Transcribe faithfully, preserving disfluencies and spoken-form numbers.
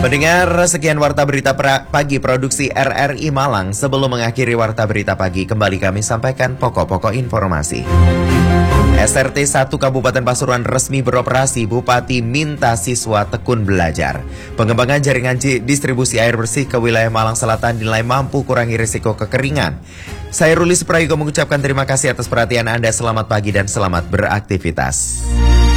Pendengar, sekian Warta Berita pra- Pagi produksi R R I Malang. Sebelum mengakhiri Warta Berita Pagi, kembali kami sampaikan pokok-pokok informasi. S R T satu Kabupaten Pasuruan resmi beroperasi, Bupati minta siswa tekun belajar. Pengembangan jaringan distribusi air bersih ke wilayah Malang Selatan dinilai mampu kurangi risiko kekeringan. Saya Ruli Suprayogo mengucapkan terima kasih atas perhatian Anda. Selamat pagi dan selamat beraktivitas.